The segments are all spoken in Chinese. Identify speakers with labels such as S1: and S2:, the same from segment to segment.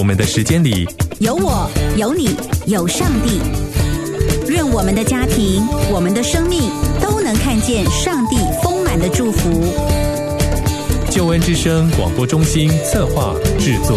S1: 我们的时间里，
S2: 有我，有你，有上帝。愿我们的家庭，我们的生命都能看见上帝丰满的祝福。
S1: 救恩之声广播中心策划制作。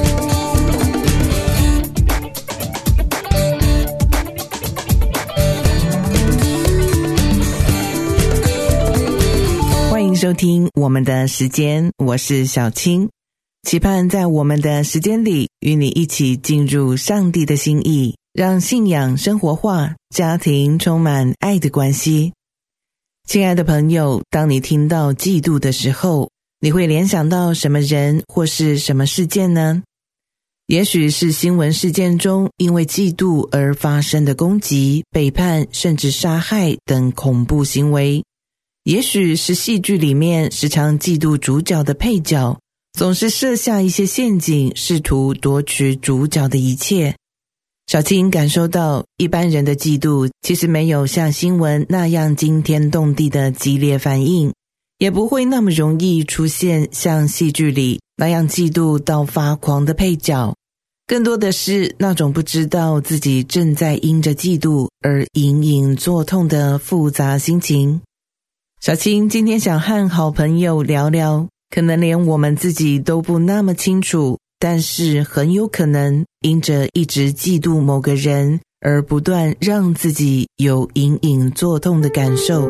S3: 欢迎收听我们的时间，我是小青，期盼在我们的时间里与你一起进入上帝的心意，让信仰生活化，家庭充满爱的关系。亲爱的朋友，当你听到嫉妒的时候，你会联想到什么人或是什么事件呢？也许是新闻事件中因为嫉妒而发生的攻击、背叛甚至杀害等恐怖行为，也许是戏剧里面时常嫉妒主角的配角总是设下一些陷阱，试图夺取主角的一切。小青感受到一般人的嫉妒其实没有像新闻那样惊天动地的激烈反应，也不会那么容易出现像戏剧里那样嫉妒到发狂的配角，更多的是那种不知道自己正在因着嫉妒而隐隐作痛的复杂心情。小青今天想和好朋友聊聊，可能连我们自己都不那么清楚，但是很有可能因着一直嫉妒某个人而不断让自己有隐隐作痛的感受。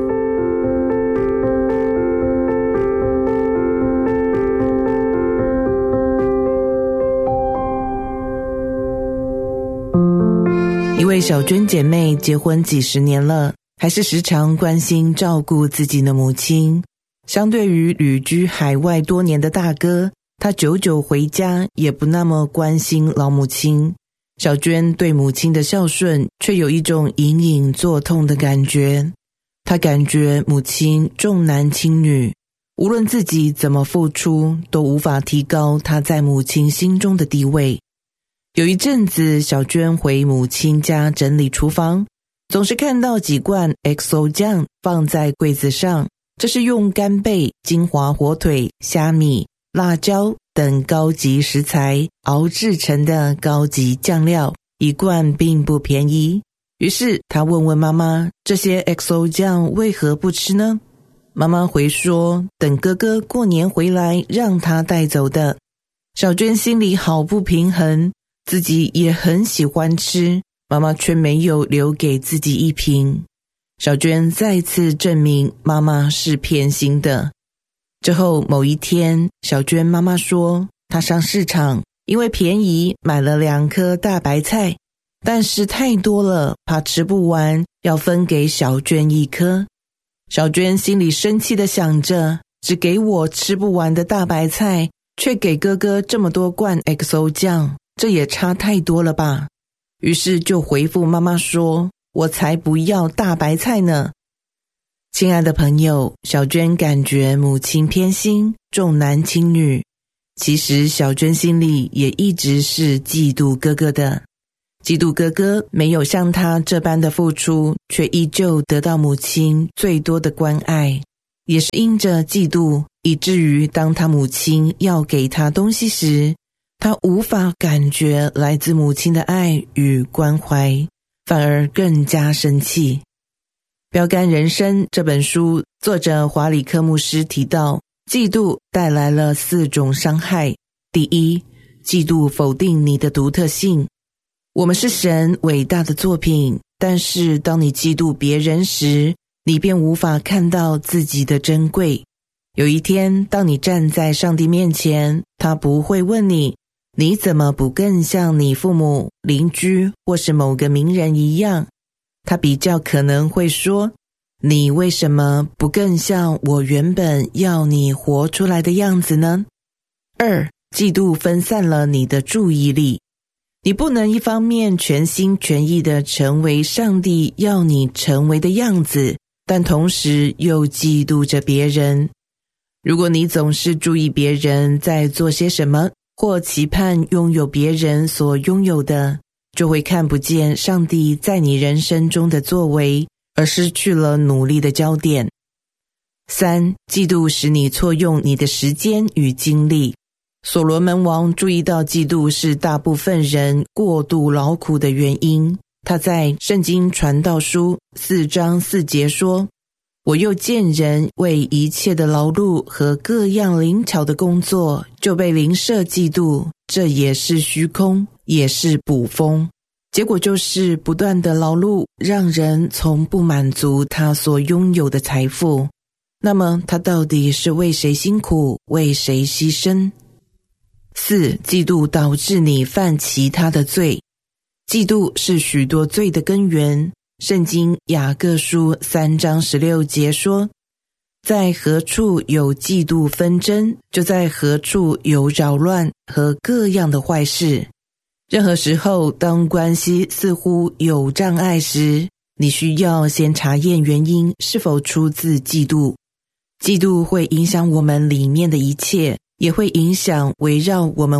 S3: 一位小娟姐妹结婚几十年了，还是时常关心照顾自己的母亲。相对于旅居海外多年的大哥，他久久回家也不那么关心老母亲。小娟对母亲的孝顺却有一种隐隐作痛的感觉。她感觉母亲重男轻女，无论自己怎么付出，都无法提高她在母亲心中的地位。有一阵子，小娟回母亲家整理厨房，总是看到几罐 XO 酱放在柜子上，这是用干贝、金华火腿、虾米、辣椒等高级食材熬制成的高级酱料，一罐并不便宜。于是他问问妈妈，这些 XO 酱为何不吃呢？妈妈回说，等哥哥过年回来让他带走的。小娟心里好不平衡，自己也很喜欢吃，妈妈却没有留给自己一瓶。小娟再次证明妈妈是偏心的。之后某一天，小娟妈妈说，她上市场，因为便宜买了2颗大白菜，但是太多了，怕吃不完，要分给小娟1颗。小娟心里生气地想着，只给我吃不完的大白菜，却给哥哥这么多罐 XO 酱，这也差太多了吧。于是就回复妈妈说，我才不要大白菜呢。亲爱的朋友，小娟感觉母亲偏心，重男轻女。其实小娟心里也一直是嫉妒哥哥的，嫉妒哥哥没有像她这般的付出，却依旧得到母亲最多的关爱。也是因着嫉妒，以至于当她母亲要给她东西时，她无法感觉来自母亲的爱与关怀，反而更加生气。标杆人生这本书作者华里克牧师提到，嫉妒带来了4种伤害。第一，嫉妒否定你的独特性。我们是神伟大的作品，但是当你嫉妒别人时，你便无法看到自己的珍贵。有一天，当你站在上帝面前，他不会问你，你怎么不更像你父母、邻居或是某个名人一样？他比较可能会说，你为什么不更像我原本要你活出来的样子呢？2，嫉妒分散了你的注意力。你不能一方面全心全意地成为上帝要你成为的样子，但同时又嫉妒着别人。如果你总是注意别人在做些什么，或期盼拥有别人所拥有的，就会看不见上帝在你人生中的作为，而失去了努力的焦点。3，嫉妒使你错用你的时间与精力。 所罗门王注意到嫉妒是大部分人过度劳苦的原因，他在圣经传道书4章4节说，我又见人为一切的劳碌和各样灵巧的工作就被邻舍嫉妒，这也是虚空，也是捕风。结果就是不断的劳碌让人从不满足他所拥有的财富，那么他到底是为谁辛苦，为谁牺牲？4. 嫉妒导致你犯其他的罪。嫉妒是许多罪的根源。圣经雅各书3章16节说，在何处有嫉妒纷争，就在何处有扰乱和各样的坏事。任何时候，当关系似乎有障碍时，你需要先查验原因是否出自嫉妒。嫉妒会影响我们里面的一切，也会影响围绕我们